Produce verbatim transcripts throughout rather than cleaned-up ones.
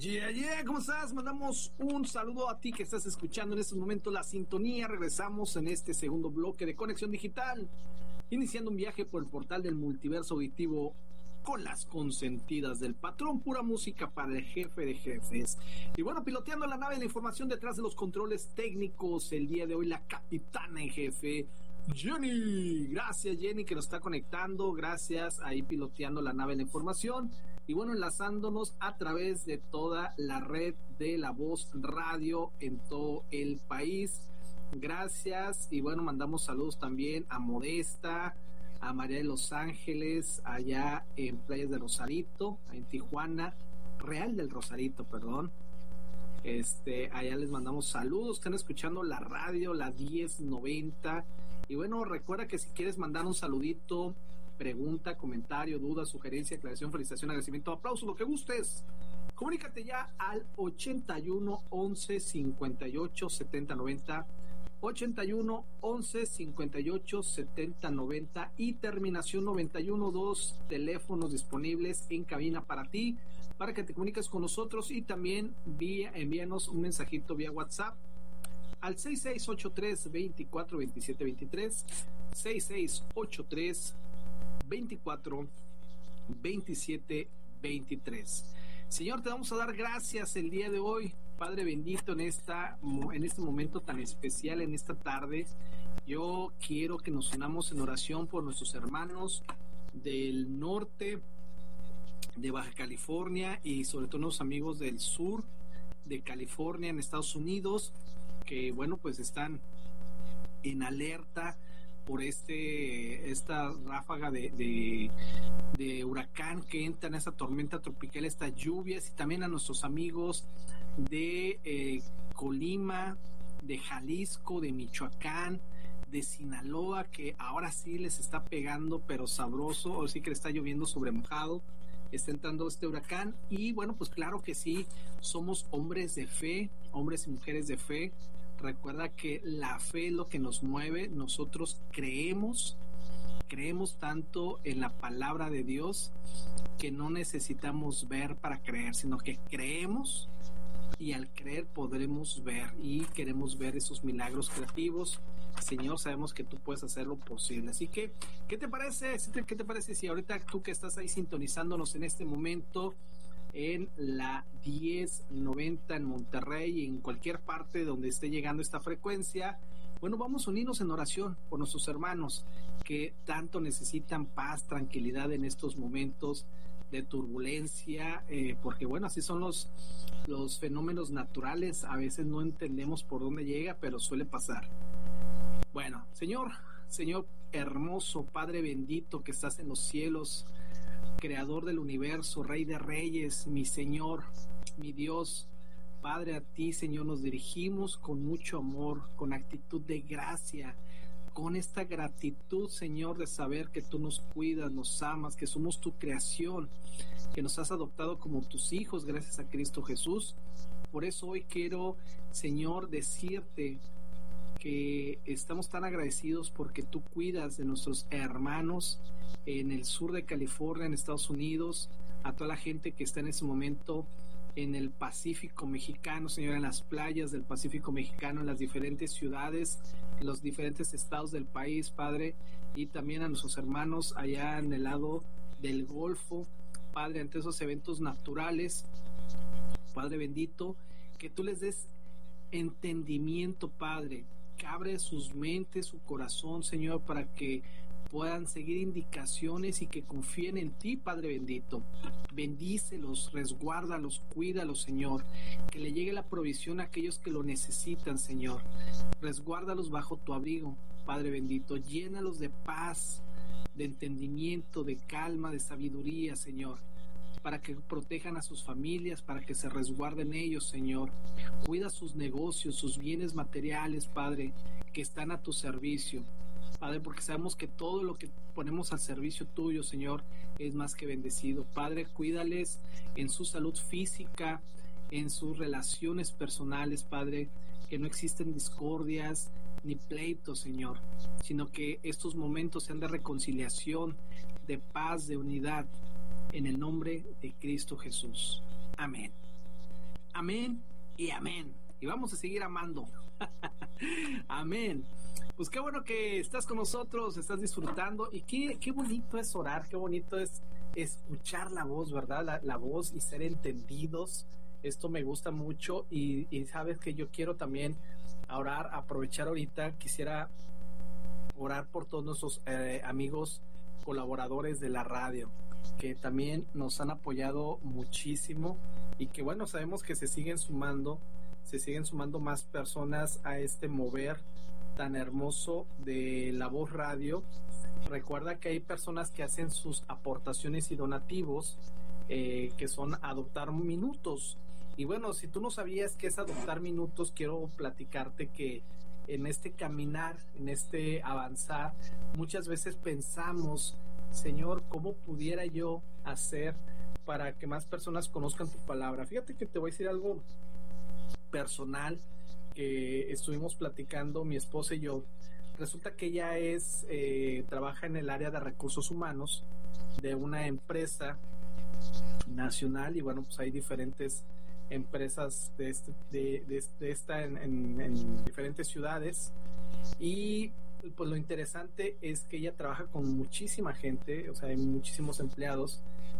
Yeah, yeah, ¿cómo estás? Mandamos un saludo a ti que estás escuchando en este momento la sintonía. Regresamos en este segundo bloque de Conexión Digital, iniciando un viaje por el portal del multiverso auditivo con las consentidas del patrón, pura música para el jefe de jefes. Y bueno, piloteando la nave de la información detrás de los controles técnicos, el día de hoy la capitana en jefe, Jenny. Gracias, Jenny, que nos está conectando. Gracias, ahí piloteando la nave de la información. Y bueno, enlazándonos a través de toda la red de La Voz Radio en todo el país. Gracias. Y bueno, mandamos saludos también a Modesta, a María de Los Ángeles, allá en Playas de Rosarito, en Tijuana, Real del Rosarito, perdón. Este, allá les mandamos saludos. Están escuchando la radio, la diez noventa. Y bueno, recuerda que si quieres mandar un saludito, pregunta, comentario, duda, sugerencia, aclaración, felicitación, agradecimiento, aplauso, lo que gustes, comunícate ya al ochenta y uno, once, cincuenta y ocho, setenta, noventa, ochenta y uno, once, cincuenta y ocho, setenta, noventa y terminación noventa y uno, dos teléfonos disponibles en cabina para ti, para que te comuniques con nosotros. Y también vía, envíanos un mensajito vía WhatsApp al seis seis ocho tres, veinticuatro, veintisiete, veintitrés, seis seis ocho tres, veinticuatro, veintisiete, veintitrés. Señor, te vamos a dar gracias el día de hoy, Padre bendito, en esta en este momento tan especial, en esta tarde. Yo quiero que nos unamos en oración por nuestros hermanos del norte de Baja California y sobre todo los amigos del sur de California en Estados Unidos, que bueno, pues están en alerta por este esta ráfaga de, de, de huracán que entra en esta tormenta tropical, estas lluvias. Y también a nuestros amigos de eh, Colima, de Jalisco, de Michoacán, de Sinaloa, que ahora sí les está pegando pero sabroso, o sí que le está lloviendo sobre mojado, está entrando este huracán. Y bueno, pues claro que sí, somos hombres de fe, hombres y mujeres de fe. Recuerda que la fe es lo que nos mueve. Nosotros creemos, creemos tanto en la palabra de Dios que no necesitamos ver para creer, sino que creemos y al creer podremos ver, y queremos ver esos milagros creativos. Señor, sabemos que tú puedes hacer lo posible. Así que, ¿qué te parece? ¿Qué te parece si ahorita tú que estás ahí sintonizándonos en este momento en la diez noventa en Monterrey y en cualquier parte donde esté llegando esta frecuencia, bueno, vamos a unirnos en oración por nuestros hermanos que tanto necesitan paz, tranquilidad en estos momentos de turbulencia, eh, porque bueno, así son los, los fenómenos naturales. A veces no entendemos por dónde llega, pero suele pasar. Bueno, Señor, Señor hermoso, Padre bendito que estás en los cielos, Creador del universo, Rey de Reyes, mi Señor, mi Dios, Padre, a ti, Señor, nos dirigimos con mucho amor, con actitud de gracia, con esta gratitud, Señor, de saber que tú nos cuidas, nos amas, que somos tu creación, que nos has adoptado como tus hijos gracias a Cristo Jesús. Por eso hoy quiero, Señor, decirte que estamos tan agradecidos porque tú cuidas de nuestros hermanos en el sur de California, en Estados Unidos, a toda la gente que está en ese momento en el Pacífico mexicano, Señor, en las playas del Pacífico mexicano, en las diferentes ciudades, en los diferentes estados del país, Padre, y también a nuestros hermanos allá en el lado del Golfo, Padre, ante esos eventos naturales, Padre bendito, que tú les des entendimiento, Padre, que abre sus mentes, su corazón, Señor, para que puedan seguir indicaciones y que confíen en ti, Padre bendito. Bendícelos, resguárdalos, cuídalos, Señor, que le llegue la provisión a aquellos que lo necesitan, Señor. Resguárdalos bajo tu abrigo, Padre bendito. Llénalos de paz, de entendimiento, de calma, de sabiduría, Señor, para que protejan a sus familias, para que se resguarden ellos, Señor. Cuida sus negocios, sus bienes materiales, Padre, que están a tu servicio, Padre, porque sabemos que todo lo que ponemos al servicio tuyo, Señor, es más que bendecido. Padre, cuídales en su salud física, en sus relaciones personales, Padre, que no existen discordias ni pleitos, Señor, sino que estos momentos sean de reconciliación, de paz, de unidad, en el nombre de Cristo Jesús. Amén. Amén y amén. Y vamos a seguir amando. Amén. Pues qué bueno que estás con nosotros, estás disfrutando. Y qué, qué bonito es orar, qué bonito es escuchar la voz, ¿verdad? La, la voz y ser entendidos. Esto me gusta mucho. Y, y sabes que yo quiero también orar, aprovechar ahorita. Quisiera orar por todos nuestros eh, amigos colaboradores de la radio, que también nos han apoyado muchísimo y que bueno, sabemos que se siguen sumando, se siguen sumando más personas a este mover tan hermoso de La Voz Radio. Recuerda que hay personas que hacen sus aportaciones y donativos, eh, que son adoptar minutos. Y bueno, si tú no sabías qué es adoptar minutos, quiero platicarte que en este caminar, en este avanzar, muchas veces pensamos, Señor, ¿cómo pudiera yo hacer para que más personas conozcan tu palabra? Fíjate que te voy a decir algo personal que estuvimos platicando mi esposa y yo. Resulta que ella es, eh, trabaja en el área de recursos humanos de una empresa nacional y bueno, pues hay diferentes empresas de, este, de, de, de esta en, en, en diferentes ciudades y pues lo interesante es que ella trabaja con muchísima gente, o sea, hay muchísimos empleados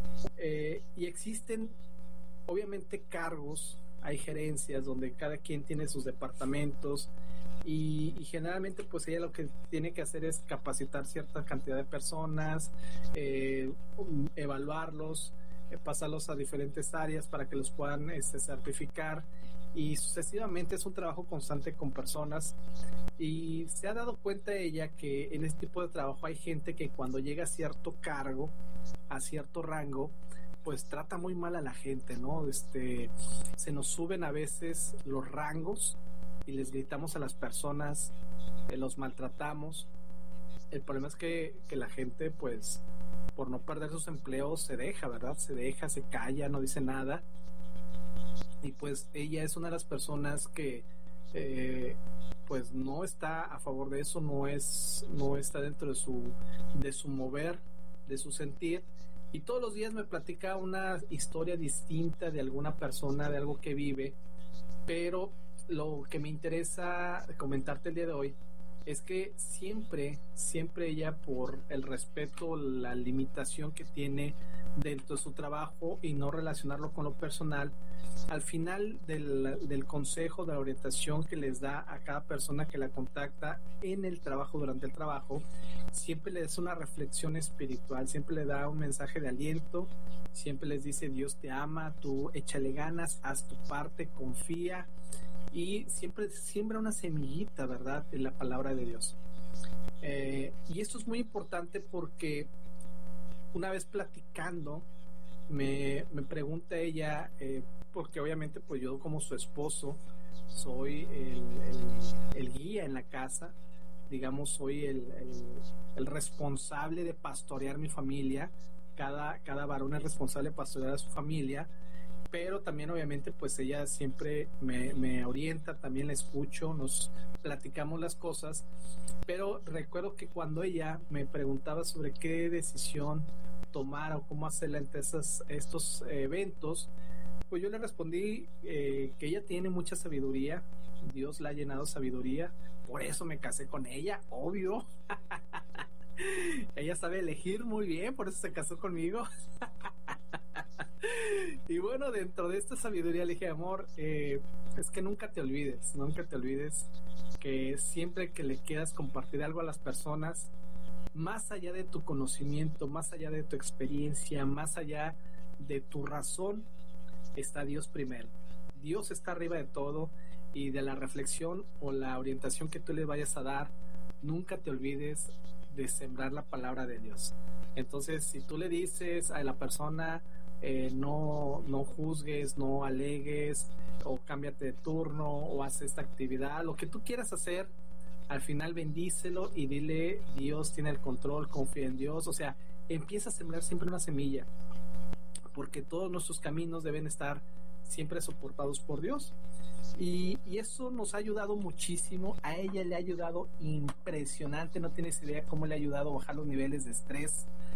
eh, y existen obviamente cargos, hay gerencias donde cada quien tiene sus departamentos y, y generalmente pues ella lo que tiene que hacer es capacitar cierta cantidad de personas, eh, evaluarlos, pasarlos a diferentes áreas para que los puedan este, certificar y sucesivamente es un trabajo constante con personas y se ha dado cuenta ella que en este tipo de trabajo hay gente que cuando llega a cierto cargo, a cierto rango, pues trata muy mal a la gente, ¿no? Este, se nos suben a veces los rangos y les gritamos a las personas, eh, los maltratamos. El problema es que, que la gente pues por no perder sus empleos se deja, ¿verdad? Se deja, se calla, no dice nada. Y pues ella es una de las personas que eh, pues no está a favor de eso, no es, no está dentro de su, de su mover, de su sentir. Y todos los días me platica una historia distinta de alguna persona, de algo que vive. Pero lo que me interesa comentarte el día de hoy es que siempre, siempre ella por el respeto, la limitación que tiene dentro de su trabajo y no relacionarlo con lo personal, al final del, del consejo, de la orientación que les da a cada persona que la contacta en el trabajo, durante el trabajo, siempre les da una reflexión espiritual, siempre le da un mensaje de aliento, siempre les dice Dios te ama, tú échale ganas, haz tu parte, confía. Y siempre siembra una semillita, ¿verdad?, en la palabra de Dios. Eh, y esto es muy importante porque una vez platicando, me, me pregunta ella, eh, porque obviamente pues yo como su esposo soy el, el, el guía en la casa, digamos, soy el, el, el responsable de pastorear mi familia, cada, cada varón es responsable de pastorear a su familia, pero también obviamente pues ella siempre me, me orienta, también la escucho, nos platicamos las cosas, pero recuerdo que cuando ella me preguntaba sobre qué decisión tomar o cómo hacerla entre esas, estos eventos, pues yo le respondí eh, que ella tiene mucha sabiduría, Dios la ha llenado de sabiduría, por eso me casé con ella, obvio. Ella sabe elegir muy bien, por eso se casó conmigo. Y bueno, dentro de esta sabiduría le dije, amor, eh, es que nunca te olvides, nunca te olvides que siempre que le quieras compartir algo a las personas, más allá de tu conocimiento, más allá de tu experiencia, más allá de tu razón, está Dios primero. Dios está arriba de todo y de la reflexión o la orientación que tú le vayas a dar, nunca te olvides de sembrar la palabra de Dios. Entonces, si tú le dices a la persona, eh, no, no juzgues, no alegues, o cámbiate de turno, o haz esta actividad, lo que tú quieras hacer, al final bendícelo y dile, Dios tiene el control, confía en Dios. O sea, empieza a sembrar siempre una semilla, porque todos nuestros caminos deben estar siempre soportados por Dios. Y, y eso nos ha ayudado muchísimo. A ella le ha ayudado impresionante, no tienes idea cómo le ha ayudado a bajar los niveles de estrés,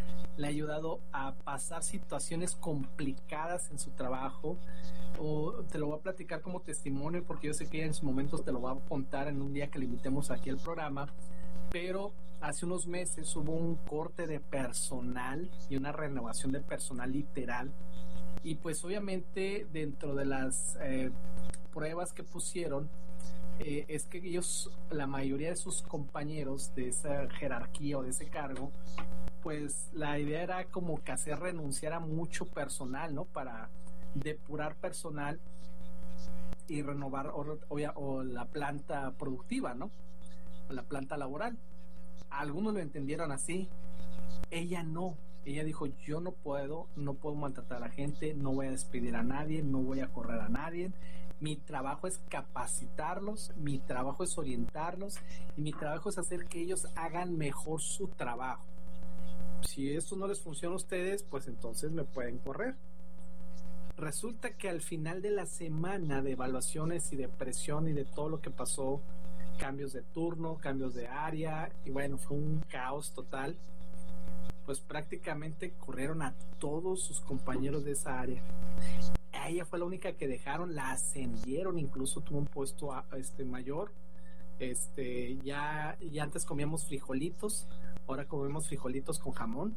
le ha ayudado a pasar situaciones complicadas en su trabajo. O te lo voy a platicar como testimonio porque yo sé que ella en su momento te lo va a contar en un día que le invitemos aquí al programa, pero hace unos meses hubo un corte de personal y una renovación de personal literal, y pues obviamente dentro de las eh, pruebas que pusieron eh, es que ellos, la mayoría de sus compañeros de esa jerarquía o de ese cargo, pues la idea era como que hacer renunciar a mucho personal, ¿no? Para depurar personal y renovar o, o, o la planta productiva, ¿no? O la planta laboral. Algunos lo entendieron así, ella no. Ella dijo, yo no puedo, no puedo maltratar a la gente, no voy a despedir a nadie, no voy a correr a nadie. Mi trabajo es capacitarlos, mi trabajo es orientarlos y mi trabajo es hacer que ellos hagan mejor su trabajo. Si esto no les funciona a ustedes, pues entonces me pueden correr. Resulta que al final de la semana de evaluaciones y de presión y de todo lo que pasó, cambios de turno, cambios de área, y bueno, fue un caos total, pues prácticamente corrieron a todos sus compañeros de esa área. A ella fue la única que dejaron, la ascendieron, incluso tuvo un puesto a, este mayor. Este, ya, ya antes comíamos frijolitos, ahora comemos frijolitos con jamón.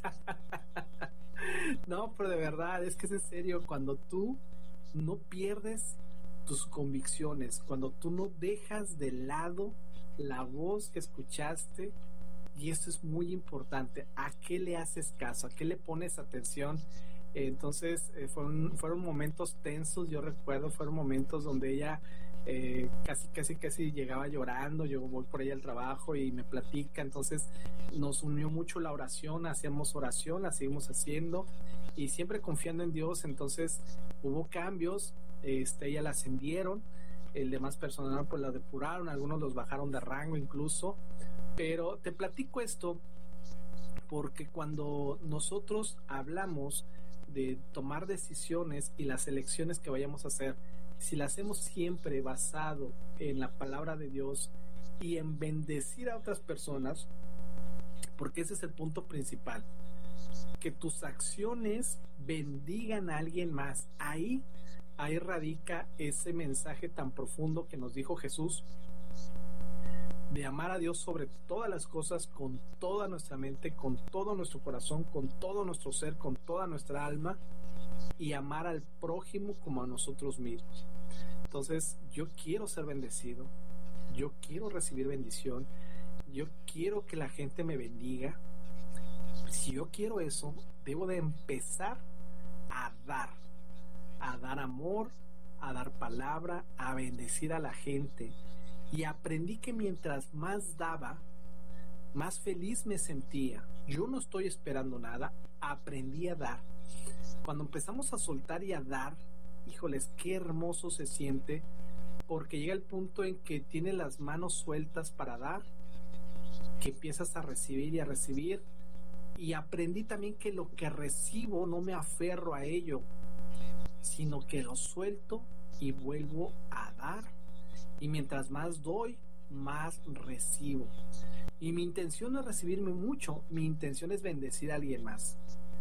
No, pero de verdad, es que es en serio, cuando tú no pierdes tus convicciones, cuando tú no dejas de lado la voz que escuchaste, y esto es muy importante, ¿a qué le haces caso? ¿A qué le pones atención? Eh, entonces eh, fueron, fueron momentos tensos, yo recuerdo, fueron momentos donde ella eh, casi, casi, casi llegaba llorando. Yo voy por ella al trabajo y me platica, entonces nos unió mucho la oración, hacíamos oración, la seguimos haciendo y siempre confiando en Dios. Entonces hubo cambios, este, ella la ascendieron, el demás personal pues la depuraron, algunos los bajaron de rango incluso. Pero te platico esto porque cuando nosotros hablamos de tomar decisiones y las elecciones que vayamos a hacer, si las hacemos siempre basado en la palabra de Dios y en bendecir a otras personas, porque ese es el punto principal, que tus acciones bendigan a alguien más. Ahí, ahí radica ese mensaje tan profundo que nos dijo Jesús, de amar a Dios sobre todas las cosas, con toda nuestra mente, con todo nuestro corazón, con todo nuestro ser, con toda nuestra alma, y amar al prójimo como a nosotros mismos. Entonces, yo quiero ser bendecido, yo quiero recibir bendición, yo quiero que la gente me bendiga. Si yo quiero eso, debo de empezar a dar, a dar amor, a dar palabra, a bendecir a la gente. Y aprendí que mientras más daba, más feliz me sentía. Yo no estoy esperando nada, aprendí a dar. Cuando empezamos a soltar y a dar, híjoles, qué hermoso se siente, porque llega el punto en que tienes las manos sueltas para dar, que empiezas a recibir y a recibir. Y aprendí también que lo que recibo no me aferro a ello, sino que lo suelto y vuelvo a dar. Y mientras más doy, más recibo. Y mi intención no es recibirme mucho, mi intención es bendecir a alguien más.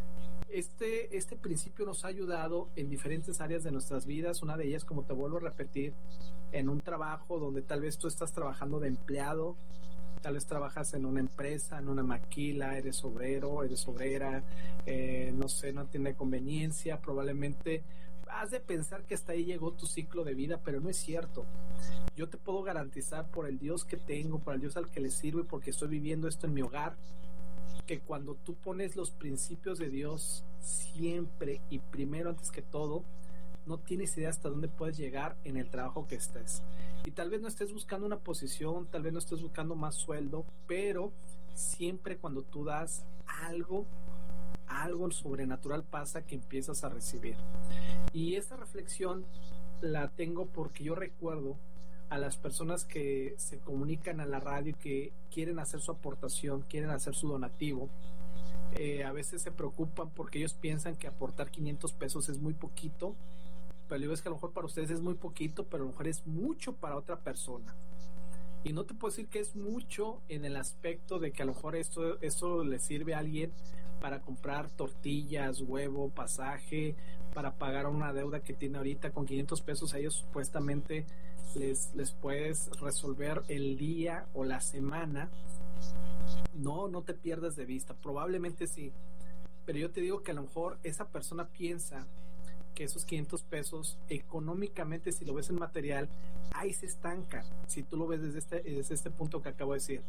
Este, este principio nos ha ayudado en diferentes áreas de nuestras vidas. Una de ellas, como te vuelvo a repetir, en un trabajo donde tal vez tú estás trabajando de empleado, tal vez trabajas en una empresa, en una maquila, eres obrero, eres obrera, eh, no sé, no tiene conveniencia, probablemente has de pensar que hasta ahí llegó tu ciclo de vida, pero no es cierto. Yo te puedo garantizar por el Dios que tengo, por el Dios al que le sirvo y porque estoy viviendo esto en mi hogar, que cuando tú pones los principios de Dios siempre y primero antes que todo, no tienes idea hasta dónde puedes llegar en el trabajo que estés. Y tal vez no estés buscando una posición, tal vez no estés buscando más sueldo, pero siempre cuando tú das algo, algo sobrenatural pasa, que empiezas a recibir. Y esta reflexión la tengo porque yo recuerdo a las personas que se comunican a la radio, que quieren hacer su aportación, quieren hacer su donativo. Eh, a veces se preocupan porque ellos piensan que aportar quinientos pesos es muy poquito, pero digo, es que a lo mejor para ustedes es muy poquito, pero a lo mejor es mucho para otra persona. Y no te puedo decir que es mucho en el aspecto de que a lo mejor esto, esto le sirve a alguien para comprar tortillas, huevo, pasaje, para pagar una deuda que tiene ahorita con quinientos pesos. A ellos supuestamente les, les puedes resolver el día o la semana. No, no te pierdas de vista, probablemente sí, pero yo te digo que a lo mejor esa persona piensa que esos quinientos pesos económicamente, si lo ves en material, ahí se estanca. Si tú lo ves desde este, desde este punto que acabo de decir,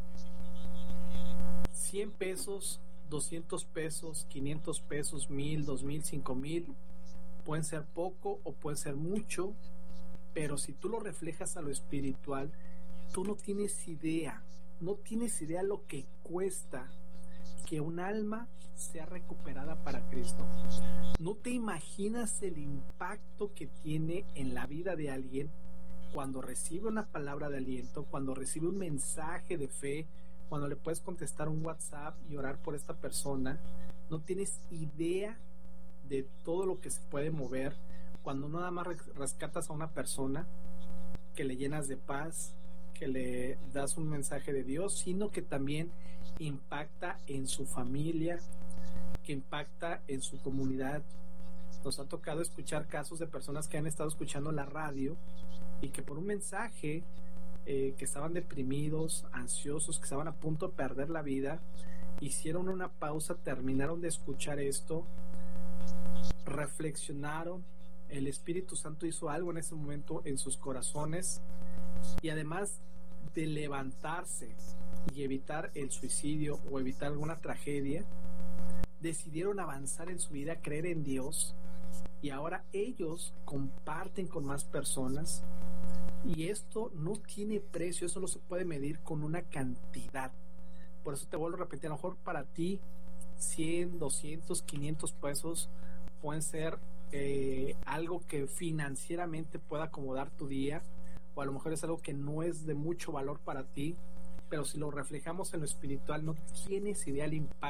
cien pesos, doscientos pesos, quinientos pesos, mil, dos mil, cinco mil, pueden ser poco o pueden ser mucho, pero si tú lo reflejas a lo espiritual, tú no tienes idea, no tienes idea lo que cuesta que un alma sea recuperada para Cristo. No te imaginas el impacto que tiene en la vida de alguien cuando recibe una palabra de aliento, cuando recibe un mensaje de fe, cuando le puedes contestar un WhatsApp y orar por esta persona. No tienes idea de todo lo que se puede mover cuando no nada más rescatas a una persona, que le llenas de paz, que le das un mensaje de Dios, sino que también impacta en su familia, que impacta en su comunidad. Nos ha tocado escuchar casos de personas que han estado escuchando la radio y que por un mensaje eh, que estaban deprimidos, ansiosos, que estaban a punto de perder la vida, hicieron una pausa, terminaron de escuchar esto, reflexionaron, el Espíritu Santo hizo algo en ese momento en sus corazones, y además de levantarse y evitar el suicidio o evitar alguna tragedia, decidieron avanzar en su vida, creer en Dios, y ahora ellos comparten con más personas, y esto no tiene precio, eso no se puede medir con una cantidad. Por eso te vuelvo a repetir, a lo mejor para ti cien, doscientos, quinientos pesos pueden ser eh, algo que financieramente pueda acomodar tu día, o a lo mejor es algo que no es de mucho valor para ti, pero si lo reflejamos en lo espiritual, no tienes idea del impacto